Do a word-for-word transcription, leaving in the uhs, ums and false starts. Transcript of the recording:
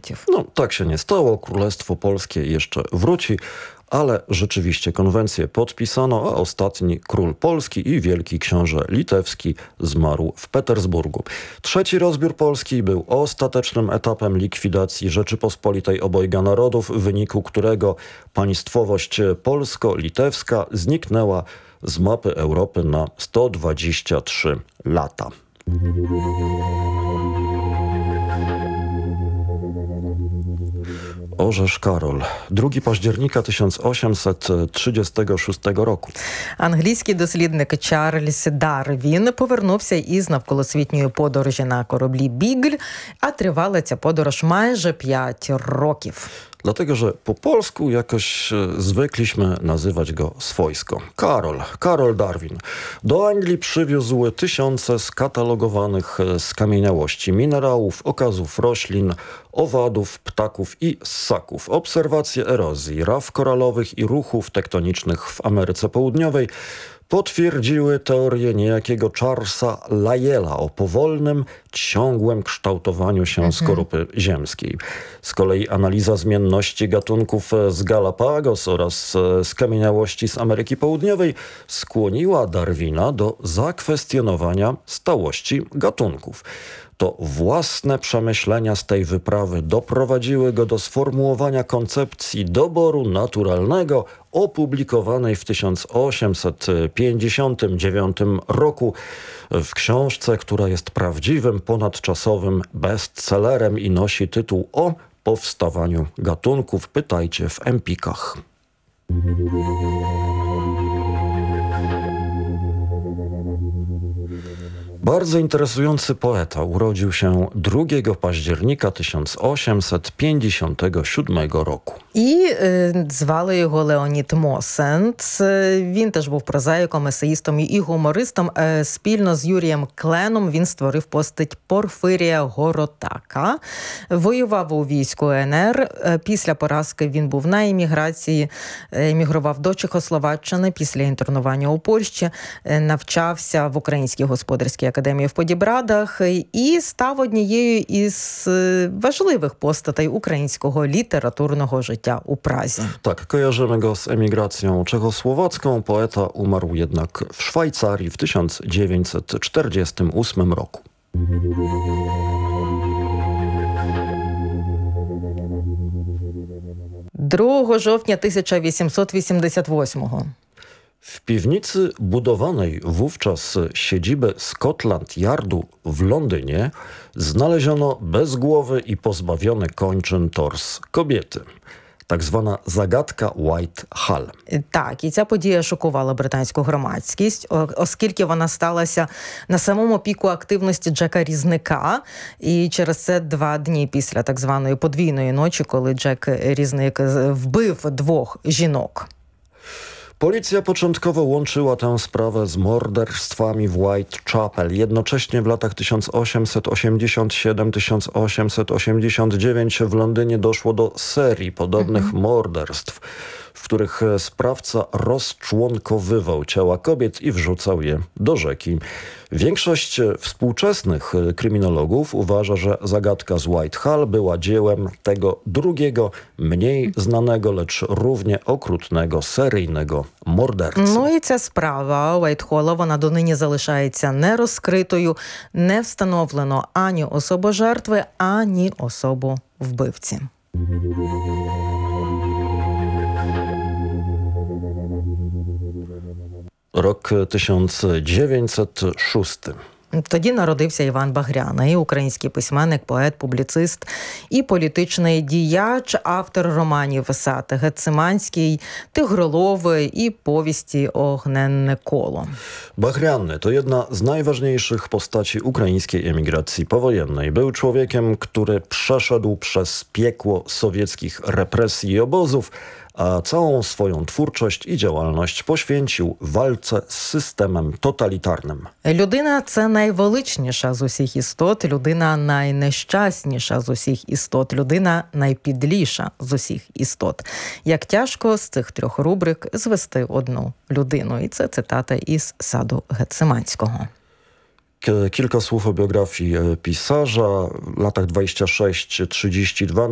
okupantів. No, tak się nie stało. Królestwo Polskie jeszcze wróci, ale rzeczywiście konwencję podpisano, a ostatni król Polski i wielki książę litewski zmarł w Petersburgu. Trzeci rozbiór Polski był ostatecznym etapem likwidacji Rzeczypospolitej Obojga Narodów, w wyniku którego państwowość polsko-litewska zniknęła z mapy Europy na sto dwadzieścia trzy lata. Orzesz Karol, drugiego października tysiąc osiemset trидцятого szóstego roku. Англійський дослідник Чарльз Дарвін повернувся із навколосвітньої подорожі на кораблі «Бігль», а тривала ця подорож майже п'ять років. Dlatego, że po polsku jakoś zwykliśmy nazywać go swojsko. Karol, Karol Darwin. Do Anglii przywiózł tysiące skatalogowanych skamieniałości, minerałów, okazów roślin, owadów, ptaków i ssaków. Obserwacje erozji, raf koralowych i ruchów tektonicznych w Ameryce Południowej potwierdziły teorię niejakiego Charlesa Lyella o powolnym, ciągłym kształtowaniu się mhm. skorupy ziemskiej. Z kolei analiza zmienności gatunków z Galapagos oraz skamieniałości z Ameryki Południowej skłoniła Darwina do zakwestionowania stałości gatunków. To własne przemyślenia z tej wyprawy doprowadziły go do sformułowania koncepcji doboru naturalnego opublikowanej w tysiąc osiemset pięćdziesiątym dziewiątym roku w książce, która jest prawdziwym, ponadczasowym bestsellerem i nosi tytuł O powstawaniu gatunków. Pytajcie w Empikach. Bardzo interesujący poeta urodził się drugiego października tysiąc osiemset pięćdziesiątego siódmego roku. І е, звали його Леонід Мосент. Він теж був прозаїком, есеїстом і гумористом. Е, спільно з Юрієм Кленом він створив постать Порфирія Горотака. Воював у війську УНР. Е, після поразки він був на еміграції, емігрував до Чехословаччини. Після інтернування у Польщі е, навчався в Українській господарській академії в Подібрадах і став однією із важливих постатей українського літературного життя u Pradze. Tak, kojarzymy go z emigracją czechosłowacką. Poeta umarł jednak w Szwajcarii w tysiąc dziewięćset czterdziestym ósmym roku. другого жовтня тисяча вісімсот вісімдесят восьмого. W piwnicy budowanej wówczas siedziby Scotland Yardu w Londynie znaleziono bezgłowy i pozbawiony kończyn tors kobiety. Так звана загадка Уайт-Халл. Так, і ця подія шокувала британську громадськість, оскільки вона сталася на самому піку активності Джека Різника, і через це два дні після так званої подвійної ночі, коли Джек Різник вбив двох жінок. Policja początkowo łączyła tę sprawę z morderstwami w Whitechapel. Jednocześnie w latach tysiąc osiemset osiemdziesiąt siedem do tysiąc osiemset osiemdziesiąt dziewięć w Londynie doszło do serii podobnych mhm. morderstw, w których sprawca rozczłonkowywał ciała kobiet i wrzucał je do rzeki. Większość współczesnych kryminologów uważa, że zagadka z Whitehall była dziełem tego drugiego, mniej znanego, lecz równie okrutnego, seryjnego mordercy. Ну і ця справа Уайтхолла, вона донині залишається нерозкритою, не встановлено ані особу жертви, ані особу вбивці. Rok tysiąc dziewięćset szósty. Тоді народився Іван Багряний, український письменник, поет, публіцист і політичний діяч, автор романів «Сад Гециманський», «Тигролови» і повісті «Огненне коло». Багряny to jedna z najważniejszych postaci ukraińskiej emigracji powojennej. Był człowiekiem, który przeszedł przez piekło sowieckich represji i obozów, a całą swoją twórczość i działalność poświęcił walce z systemem totalitarnym. Людина – це найвеличніша з усіх істот, людина найнещасніша з усіх істот, людина найпідліша з усіх істот. Як тяжко з цих трьох рубрик звести одну людину. І це цитата із «Саду Гециманського». Kilka słów o biografii pisarza. W latach dwudziestym szóstym trzydziestym dwa